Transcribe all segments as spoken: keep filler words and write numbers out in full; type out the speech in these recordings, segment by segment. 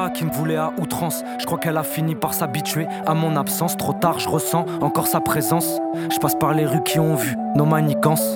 là qui me voulait à outrance. Je crois qu'elle a fini par s'habituer à mon absence. Trop tard, je ressens encore sa présence. Je passe par les rues qui ont vu nos manigances.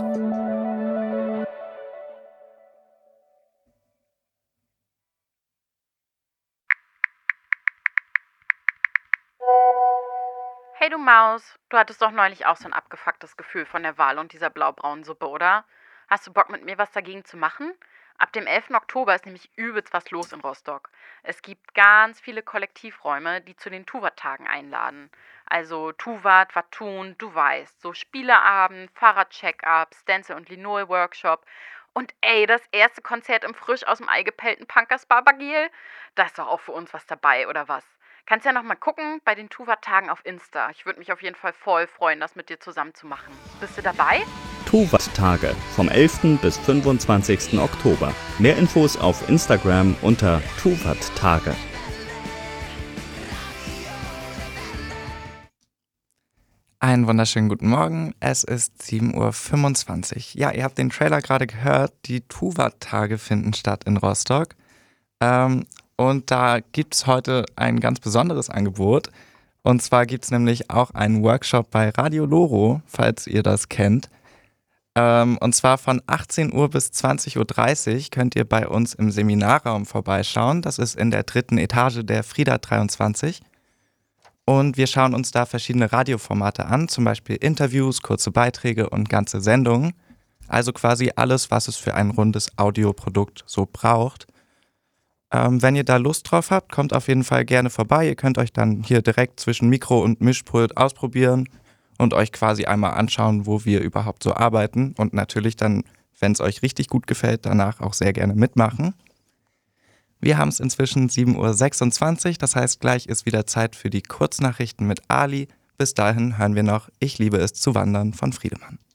Hey du Maus, du hattest doch neulich auch so ein abgefucktes Gefühl von der Wahl und dieser blaubraunen Suppe, oder? Hast du Bock mit mir was dagegen zu machen? Ab dem elften Oktober ist nämlich übelst was los in Rostock. Es gibt ganz viele Kollektivräume, die zu den Tuvat-Tagen einladen. Also Tuvat, was tun, du weißt. So Spieleabend, Fahrrad-Check-up, Stencil- und Linol-Workshop. Und ey, das erste Konzert im frisch aus dem Ei gepellten Punkers Barbagiel? Da ist doch auch für uns was dabei, oder was? Kannst ja noch mal gucken bei den Tuvat-Tagen auf Insta. Ich würde mich auf jeden Fall voll freuen, das mit dir zusammen zu machen. Bist du dabei? Tuvat-Tage vom elften bis fünfundzwanzigsten Oktober. Mehr Infos auf Instagram unter Tuvat-Tage. Einen wunderschönen guten Morgen, es ist sieben Uhr fünfundzwanzig. Ja, ihr habt den Trailer gerade gehört, die Tuvat-Tage finden statt in Rostock. Ähm, und da gibt es heute ein ganz besonderes Angebot. Und zwar gibt es nämlich auch einen Workshop bei Radio Loro, falls ihr das kennt. Ähm, und zwar von achtzehn Uhr bis zwanzig Uhr dreißig könnt ihr bei uns im Seminarraum vorbeischauen. Das ist in der dritten Etage der Frieda dreiundzwanzig. Und wir schauen uns da verschiedene Radioformate an, zum Beispiel Interviews, kurze Beiträge und ganze Sendungen. Also quasi alles, was es für ein rundes Audioprodukt so braucht. Ähm, wenn ihr da Lust drauf habt, kommt auf jeden Fall gerne vorbei. Ihr könnt euch dann hier direkt zwischen Mikro und Mischpult ausprobieren und euch quasi einmal anschauen, wo wir überhaupt so arbeiten. Und natürlich dann, wenn es euch richtig gut gefällt, danach auch sehr gerne mitmachen. Wir haben es inzwischen sieben Uhr sechsundzwanzig, das heißt, gleich ist wieder Zeit für die Kurznachrichten mit Ali. Bis dahin hören wir noch Ich liebe es zu wandern von Friedemann.